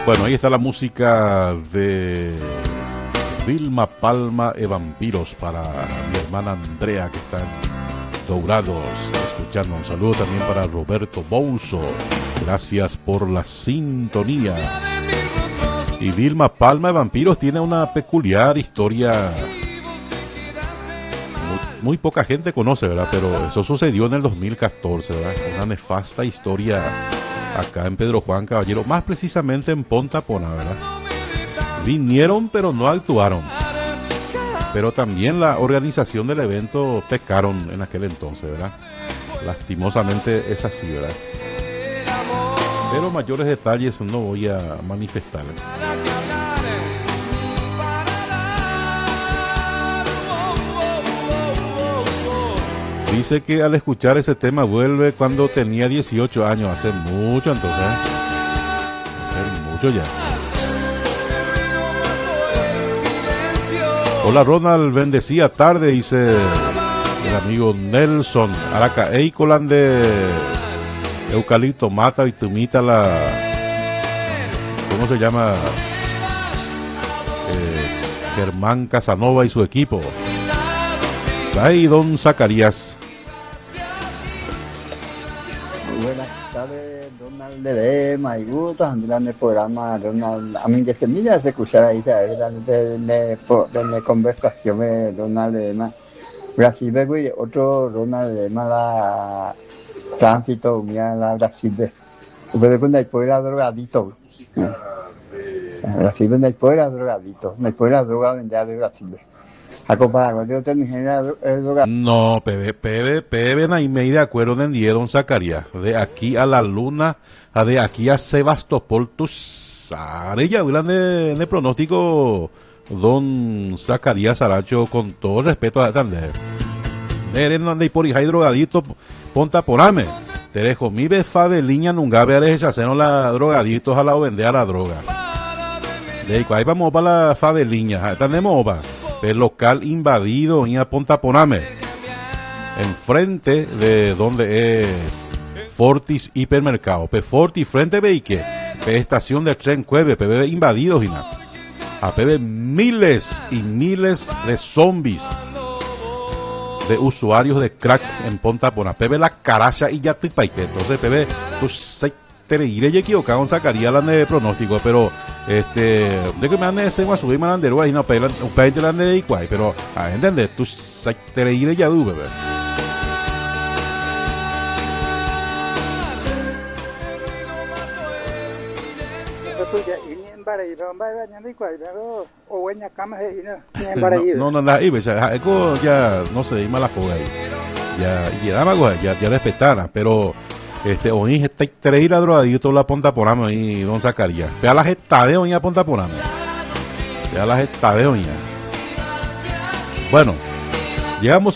Bueno, ahí está la música de Vilma Palma e Vampiros para mi hermana Andrea, que está en Dourados escuchando. Un saludo también para Roberto Bouzo. Gracias por la sintonía. Y Vilma Palma e Vampiros tiene una peculiar historia. Muy poca gente conoce, ¿verdad? Pero eso sucedió en el 2014, ¿verdad? Una nefasta historia acá en Pedro Juan Caballero, más precisamente en Pontapona, ¿verdad? Vinieron pero no actuaron. Pero también la organización del evento pecaron en aquel entonces, ¿verdad? Lastimosamente es así, ¿verdad? Pero mayores detalles no voy a manifestar. Dice que al escuchar ese tema vuelve cuando tenía 18 años, hace mucho entonces, hace mucho ya. Hola Ronald, bendecida tarde, dice el amigo Nelson. Araca Eicolan de Eucalipto Mata y Tumita la... ¿Cómo se llama? Germán Casanova y su equipo. Ahí don Zacarías. Buenas tardes, Donald Ledema, y gusto en el programa, Donald. A mí que se mira de escuchar ahí, de conversación, Donald Ledema. Brasil, güey, otro Donald Ledema, la tránsito, mira, la Brasil. Pero cuando hay poder drogadito. Brasil, donde hay poder drogadito. No hay poder droga vender de Brasil. No, Pebe, Naimei de acuerdo en día, don Zacarías. De aquí a la luna, de aquí a Sebastopol, tú sabes, ya hablan de pronóstico, don Zacarías Aracho, con todo el respeto a Tander. Eren no andei por hija y drogadito, ponta porame. Te dejo mi befabeliña nunca veres hacen la drogaditos a la vender a la droga. De ahí vamos para la faveliña, tenemos para el local invadido en Pontaponame, enfrente de donde es Fortis Hipermercado, Fortis frente Beique, estación de tren Cueve, PB invadido, a PB miles y miles de zombies, de usuarios de crack en Pontapona, PB la caracha y ya te paite, entonces PB, pues te iré equivocado, sacaría la de pronóstico, pero de que me ande ese subir manandero ahí no pela un país de la de igual, pero a entender tú te iré ya du bebé. No, ahí ves, ya no se ima la joda ahí. Ya respetara, pero hoy está ir a drogadito la Pontaporame y don Zacarías. Vea las estadeo y a Pontaporame. Vea las estadeo ya. Bueno, llegamos